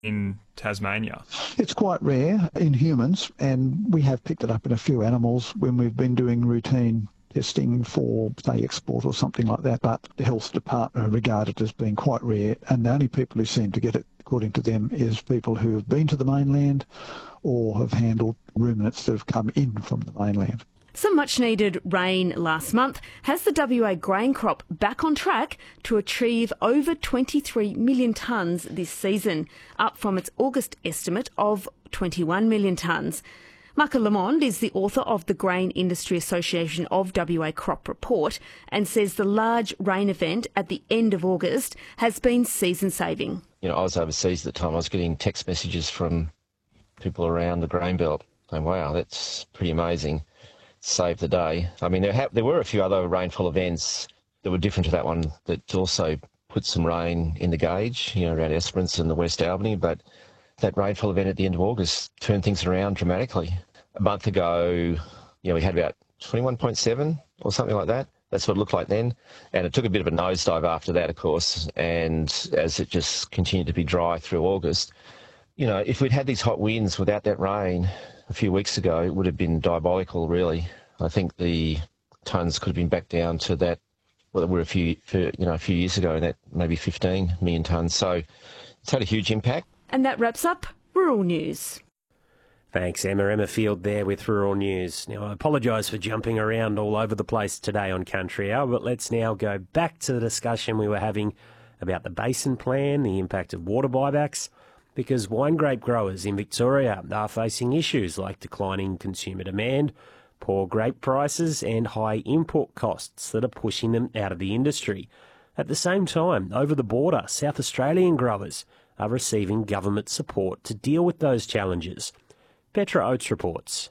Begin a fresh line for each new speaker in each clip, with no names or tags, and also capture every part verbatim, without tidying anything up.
in Tasmania?
It's quite rare in humans, and we have picked it up in a few animals when we've been doing routine testing for, say, export or something like that, but the health department regard it as being quite rare, and the only people who seem to get it, according to them, is people who have been to the mainland or have handled ruminants that have come in from the mainland.
Some much-needed rain last month has the W A grain crop back on track to achieve over twenty-three million tonnes this season, up from its August estimate of twenty-one million tonnes. Marco Lamond is the author of the Grain Industry Association of W A Crop Report and says the large rain event at the end of August has been season-saving.
You know, I was overseas at the time. I was getting text messages from people around the grain belt saying, wow, that's pretty amazing. Saved the day. I mean, there, ha- there were a few other rainfall events that were different to that one that also put some rain in the gauge, you know, around Esperance and the West Albany, but that rainfall event at the end of August turned things around dramatically. A month ago, you know, we had about twenty-one point seven or something like that. That's what it looked like then. And it took a bit of a nosedive after that, of course, and as it just continued to be dry through August. You know, if we'd had these hot winds without that rain a few weeks ago, it would have been diabolical, really. I think the tonnes could have been back down to that, well, they were a few, you know, a few years ago, that maybe fifteen million tonnes. So it's had a huge impact.
And that wraps up Rural News.
Thanks, Emma. Emma Field there with Rural News. Now, I apologise for jumping around all over the place today on Country Hour, but let's now go back to the discussion we were having about the Basin Plan, the impact of water buybacks, because wine grape growers in Victoria are facing issues like declining consumer demand, poor grape prices and high input costs that are pushing them out of the industry. At the same time, over the border, South Australian growers are receiving government support to deal with those challenges. Petra Oates reports.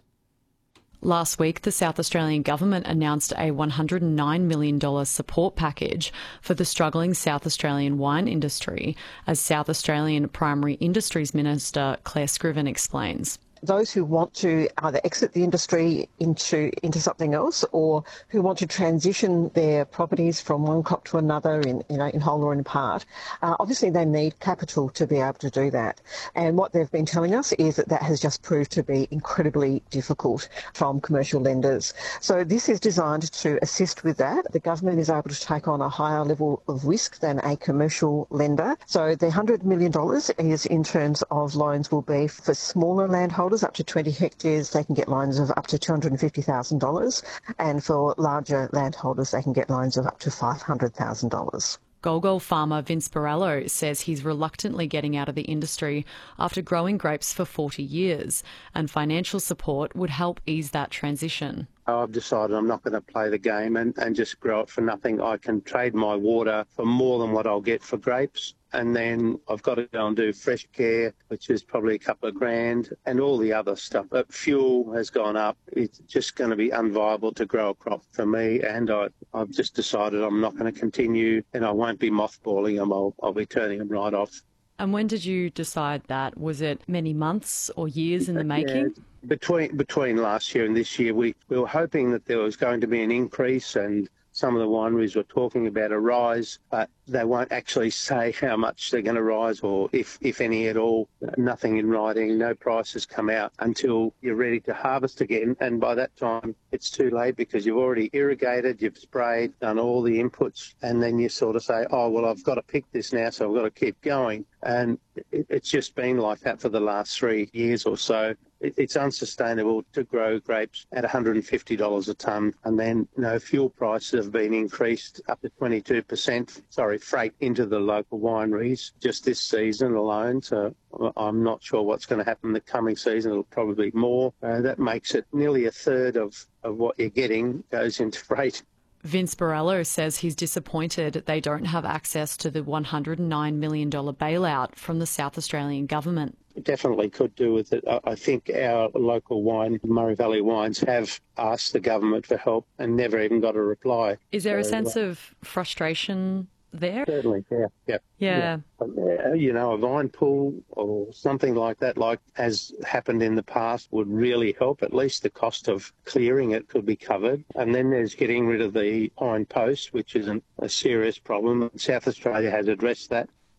Last week, the South Australian Government announced a one hundred nine million dollars support package for the struggling South Australian wine industry, as South Australian Primary Industries Minister Claire Scriven explains.
Those who want to either exit the industry into into something else, or who want to transition their properties from one crop to another in you know in whole or in part, uh, obviously they need capital to be able to do that. And what they've been telling us is that that has just proved to be incredibly difficult from commercial lenders. So this is designed to assist with that. The government is able to take on a higher level of risk than a commercial lender. So the one hundred million dollars is in terms of loans will be for smaller landholders. Up to twenty hectares, they can get loans of up to two hundred fifty thousand dollars, and for larger landholders, they can get loans of up to five hundred thousand dollars.
Golgol farmer Vince Borrello says he's reluctantly getting out of the industry after growing grapes for forty years, and financial support would help ease that transition.
I've decided I'm not going to play the game and, and just grow it for nothing. I can trade my water for more than what I'll get for grapes. And then I've got to go and do fresh care, which is probably a couple of grand, and all the other stuff. But fuel has gone up. It's just going to be unviable to grow a crop for me. And I, I've just decided I'm not going to continue, and I won't be mothballing them. I'll, I'll be turning them right off.
And when did you decide that? Was it many months or years in the making?
Yeah, between between last year and this year, we, we were hoping that there was going to be an increase, and some of the wineries were talking about a rise, but they won't actually say how much they're going to rise or if, if any at all. Nothing in writing, no prices come out until you're ready to harvest again. And by that time, it's too late because you've already irrigated, you've sprayed, done all the inputs, and then you sort of say, oh, well, I've got to pick this now, so I've got to keep going. And it, it's just been like that for the last three years or so. It's unsustainable to grow grapes at one hundred fifty dollars a tonne, and then you know fuel prices have been increased up to twenty-two percent, sorry, freight into the local wineries just this season alone. So I'm not sure what's going to happen the coming season. It'll probably be more. Uh, that makes it nearly a third of, of what you're getting goes into freight.
Vince Borrello says he's disappointed they don't have access to the one hundred nine million dollars bailout from the South Australian Government.
Definitely could do with it. I think our local wine, Murray Valley Wines, have asked the government for help and never even got a reply.
Is there
so,
a sense uh, of frustration there?
Certainly, yeah. Yeah.
Yeah.
yeah. You know, a vine pool or something like that, like has happened in the past, would really help. At least the cost of clearing it could be covered. And then there's getting rid of the pine post, which isn't a serious problem. South Australia has addressed that.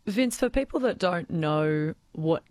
Vince, for people that don't know what